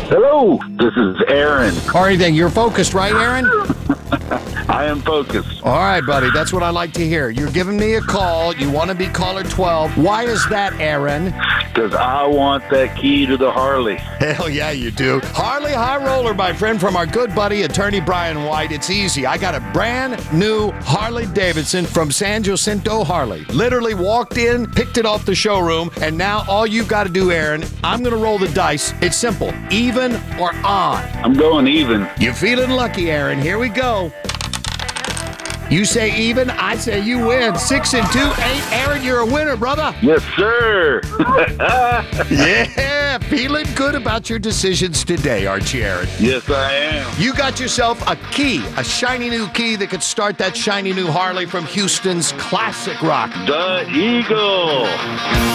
Hello, this is Aaron. All right, then. You're focused, right, Aaron? I am focused. All right, buddy. That's what I like to hear. You're giving me a call. You want to be caller 12. Why is that, Aaron? Because I want that key to the Harley. Hell yeah, you do. Harley High Roller, my friend, from our good buddy, attorney Brian White. It's easy. I got a brand new Harley Davidson from San Jacinto Harley. Literally walked in, picked it off the showroom, and now all you've got to do, Aaron, I'm going to roll the dice. It's simple. Even or on. I'm going even. You feeling lucky, Aaron. Here we go. You say even, I say you win. 6 and 2, 8. Aaron, you're a winner, brother. Yes, sir. Yeah, feeling good about your decisions today, aren't you, Aaron? Yes, I am. You got yourself a key, a shiny new key that could start that shiny new Harley from Houston's classic rock. The Eagle.